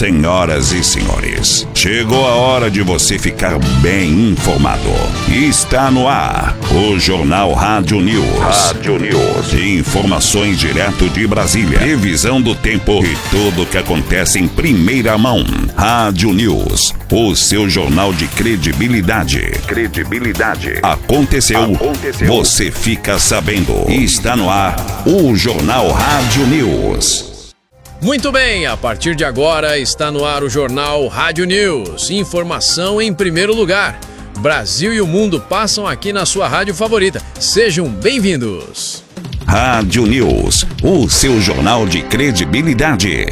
Senhoras e senhores, chegou a hora de você ficar bem informado. Está no ar o Jornal Rádio News. Informações direto de Brasília, previsão do tempo e tudo o que acontece em primeira mão. Rádio News, o seu jornal de credibilidade. Aconteceu, você fica sabendo. Está no ar o Jornal Rádio News. Muito bem, a partir de agora está no ar o Jornal Rádio News. Informação em primeiro lugar. Brasil e o mundo passam aqui na sua rádio favorita. Sejam bem-vindos. Rádio News, o seu jornal de credibilidade.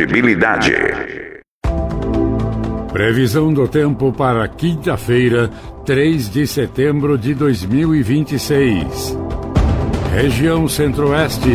Previsão do tempo para quinta-feira, 3 de setembro de 2026. Região Centro-Oeste.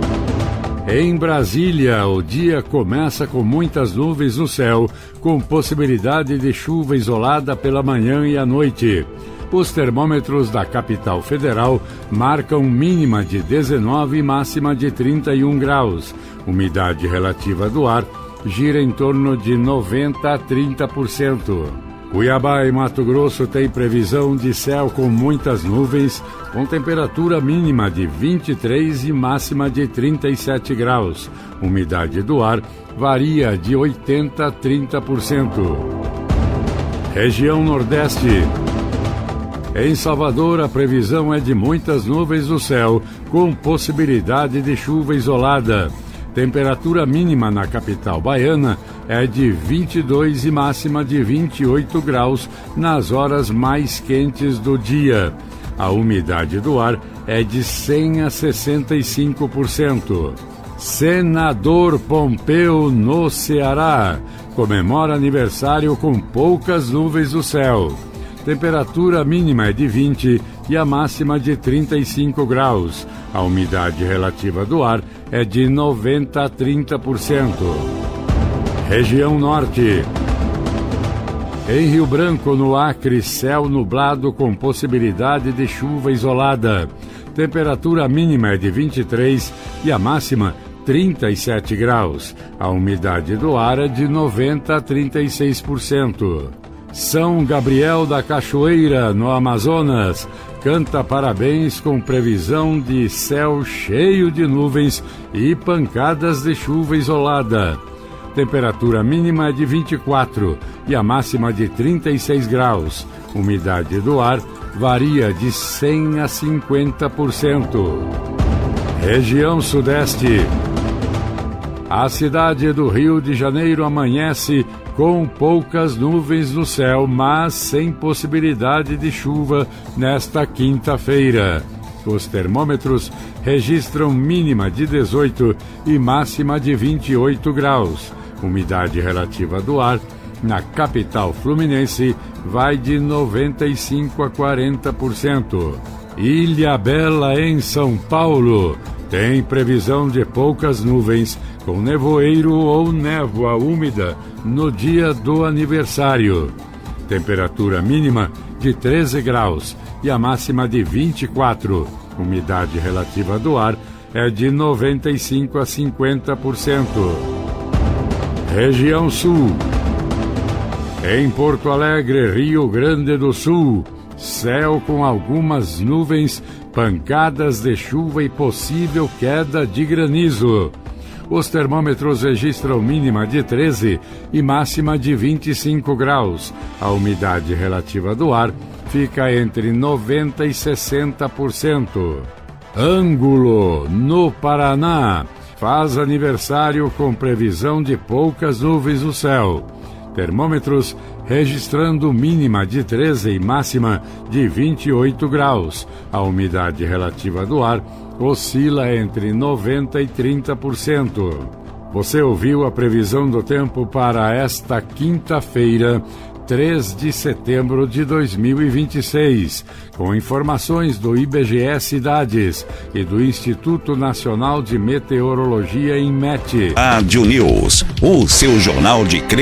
Em Brasília, o dia começa com muitas nuvens no céu, com possibilidade de chuva isolada pela manhã e à noite. Os termômetros da capital federal marcam mínima de 19 e máxima de 31 graus. Umidade relativa do ar gira em torno de 90% a 30%. Cuiabá e Mato Grosso tem previsão de céu com muitas nuvens, com temperatura mínima de 23 e máxima de 37 graus. Umidade do ar varia de 80% a 30%. Região Nordeste. Em Salvador, a previsão é de muitas nuvens no céu, com possibilidade de chuva isolada. Temperatura mínima na capital baiana é de 22 e máxima de 28 graus nas horas mais quentes do dia. A umidade do ar é de 100% a 65%. Senador Pompeu, no Ceará, comemora aniversário com poucas nuvens no céu. Temperatura mínima é de 20 e a máxima de 35 graus. A umidade relativa do ar é de 90% a 30%. Região Norte. Em Rio Branco, no Acre, céu nublado com possibilidade de chuva isolada. Temperatura mínima é de 23 e a máxima 37 graus. A umidade do ar é de 90% a 36%. São Gabriel da Cachoeira, no Amazonas, canta parabéns com previsão de céu cheio de nuvens e pancadas de chuva isolada. Temperatura mínima é de 24 e a máxima de 36 graus. Umidade do ar varia de 100% a 50%. Região Sudeste. A cidade do Rio de Janeiro amanhece com poucas nuvens no céu, mas sem possibilidade de chuva nesta quinta-feira. Os termômetros registram mínima de 18 e máxima de 28 graus. Umidade relativa do ar na capital fluminense vai de 95% a 40%. Ilhabela, em São Paulo, tem previsão de poucas nuvens, com nevoeiro ou névoa úmida no dia do aniversário. Temperatura mínima de 13 graus e a máxima de 24. Umidade relativa do ar é de 95% a 50%. Região Sul. Em Porto Alegre, Rio Grande do Sul, céu com algumas nuvens, pancadas de chuva e possível queda de granizo. Os termômetros registram mínima de 13 e máxima de 25 graus. A umidade relativa do ar fica entre 90% e 60%. Ângulo, no Paraná, faz aniversário com previsão de poucas nuvens no céu. Termômetros registrando mínima de 13 e máxima de 28 graus. A umidade relativa do ar oscila entre 90% e 30%. Você ouviu a previsão do tempo para esta quinta-feira, 3 de setembro de 2026, com informações do IBGE Cidades e do Instituto Nacional de Meteorologia, INMET. Rádio News, o seu jornal de